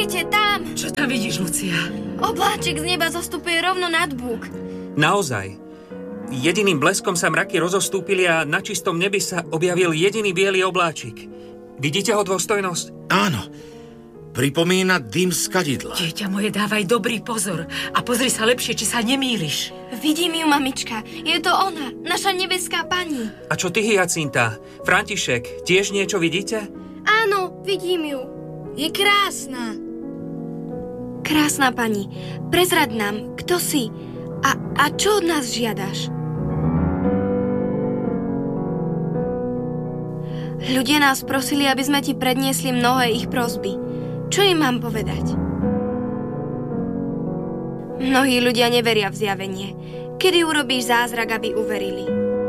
Pozrite tam! Čo tam vidíš, Lucia? Obláčik z neba zostupuje rovno nad búk. Naozaj. Jediným bleskom sa mraky rozostúpili a na čistom nebi sa objavil jediný biely obláčik. Vidíte ho, dôstojnosť? Áno. Pripomína dym z kadidla. Dieťa moje, dávaj dobrý pozor a pozri sa lepšie, či sa nemýliš. Vidím ju, mamička. Je to ona, naša nebeská pani. A čo ty, Hyacinta? František, tiež niečo vidíte? Áno, vidím ju. Je krásna. Krásna pani, prezrad nám, kto si a čo od nás žiadaš? Ľudia nás prosili, aby sme ti predniesli mnohé ich prosby. Čo im mám povedať? Mnohí ľudia neveria v zjavenie. Kedy urobíš zázrak, aby uverili?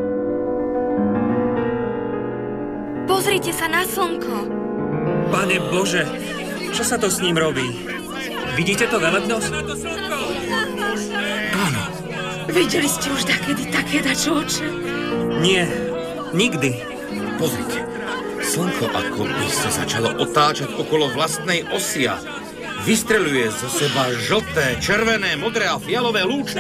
Pozrite sa na slnko. Pane Bože, čo sa to s ním robí? Vidíte to, velebnosť? Áno. Videli ste už takedy také dačo, oče? Nie, nikdy. Pozrite. Slnko ako by sa začalo otáčať okolo vlastnej osy a vystreľuje zo seba žlté, červené, modré a fialové lúče.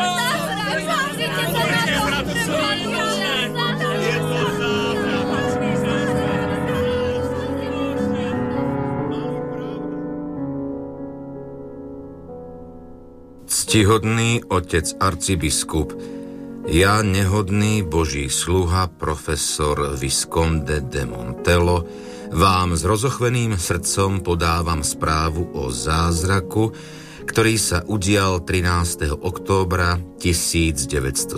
Ctihodný otec arcibiskup, ja, nehodný Boží sluha, profesor Visconde de Montello, vám s rozochveným srdcom podávam správu o zázraku, ktorý sa udial 13. októbra 1917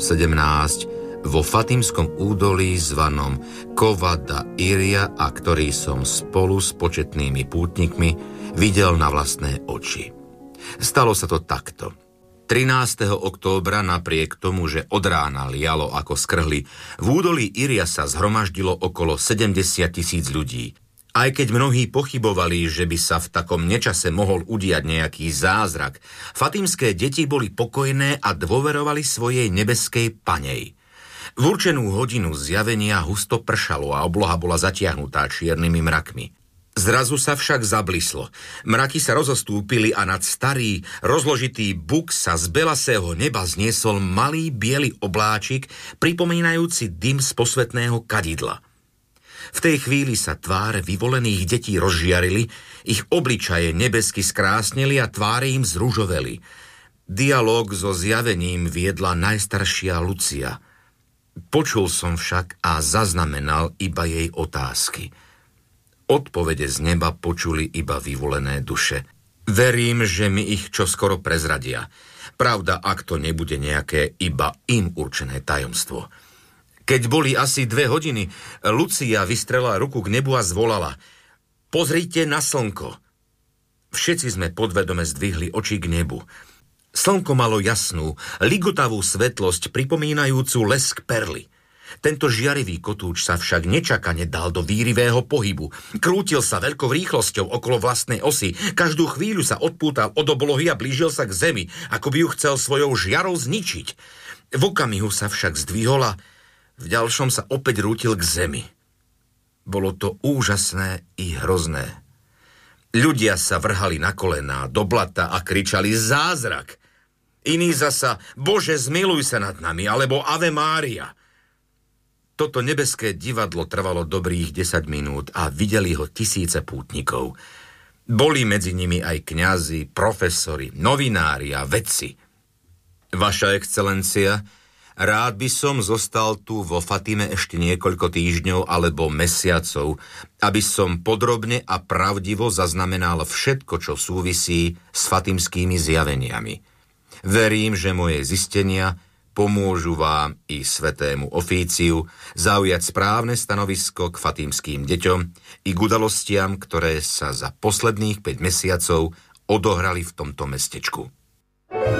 vo Fatimskom údolí zvanom Cova da Iria a ktorý som spolu s početnými pútnikmi videl na vlastné oči. Stalo sa to takto. 13. októbra napriek tomu, že od rána lialo ako skrhli, v údolí Iria sa zhromaždilo okolo 70,000 ľudí. Aj keď mnohí pochybovali, že by sa v takom nečase mohol udiať nejaký zázrak, fatimské deti boli pokojné a dôverovali svojej nebeskej panej. V určenú hodinu zjavenia husto pršalo a obloha bola zatiahnutá čiernymi mrakmi. Zrazu sa však zablislo. Mraky sa rozostúpili a nad starý, rozložitý buk sa z belasého neba zniesol malý biely obláčik, pripomínajúci dym z posvätného kadidla. V tej chvíli sa tváre vyvolených detí rozžiarili, ich obličaje nebesky skrásneli a tváre im zružoveli. Dialóg so zjavením viedla najstaršia Lucia. Počul som však a zaznamenal iba jej otázky. Odpovede z neba počuli iba vyvolené duše. Verím, že mi ich čoskoro prezradia. Pravda, ak to nebude nejaké iba im určené tajomstvo. Keď boli asi 2 hodiny, Lucia vystrela ruku k nebu a zvolala: Pozrite na slnko. Všetci sme podvedome zdvihli oči k nebu. Slnko malo jasnú, ligotavú svetlosť pripomínajúcu lesk perly. Tento žiarivý kotúč sa však nečakane dal do výrivého pohybu. Krútil sa veľkou rýchlosťou okolo vlastnej osy. Každú chvíľu sa odpútal od oblohy a blížil sa k zemi, ako by ju chcel svojou žiarou zničiť. V okamihu sa však zdvihol a v ďalšom sa opäť rútil k zemi. Bolo to úžasné i hrozné. Ľudia sa vrhali na kolená, do blata a kričali zázrak. Iní zasa: Bože, zmiluj sa nad nami, alebo Ave Mária. Toto nebeské divadlo trvalo dobrých 10 minút a videli ho tisíce pútnikov. Boli medzi nimi aj kňazi, profesori, novinári a vedci. Vaša excelencia, rád by som zostal tu vo Fatime ešte niekoľko týždňov alebo mesiacov, aby som podrobne a pravdivo zaznamenal všetko, čo súvisí s fatimskými zjaveniami. Verím, že moje zistenia pomôžu vám i svätému ofíciu zaujať správne stanovisko k fatímským deťom i k udalostiam, ktoré sa za posledných 5 mesiacov odohrali v tomto mestečku.